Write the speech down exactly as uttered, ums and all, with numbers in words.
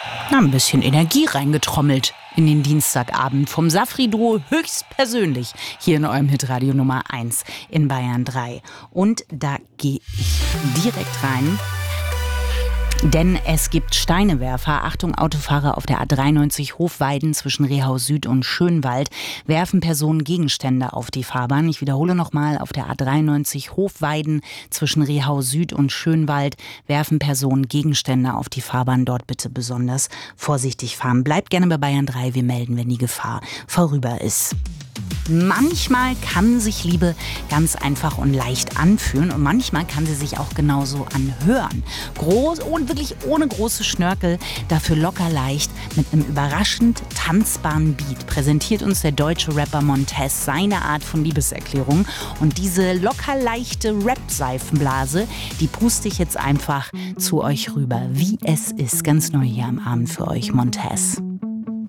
Na, ein bisschen Energie reingetrommelt in den Dienstagabend vom Safri-Duo höchstpersönlich hier in eurem Hitradio Nummer eins in Bayern drei. Und da gehe ich direkt rein. Denn es gibt Steinewerfer. Achtung, Autofahrer auf der A dreiundneunzig Hofweiden zwischen Rehau Süd und Schönwald werfen Personen Gegenstände auf die Fahrbahn. Ich wiederhole nochmal, auf der A dreiundneunzig Hofweiden zwischen Rehau Süd und Schönwald werfen Personen Gegenstände auf die Fahrbahn. Dort bitte besonders vorsichtig fahren. Bleibt gerne bei Bayern drei. Wir melden, wenn die Gefahr vorüber ist. Manchmal kann sich Liebe ganz einfach und leicht anfühlen und manchmal kann sie sich auch genauso anhören. Groß und wirklich ohne große Schnörkel, dafür locker leicht mit einem überraschend tanzbaren Beat präsentiert uns der deutsche Rapper Montez seine Art von Liebeserklärung. Und diese locker leichte Rap-Seifenblase, die puste ich jetzt einfach zu euch rüber, wie es ist. Ganz neu hier am Abend für euch, Montez.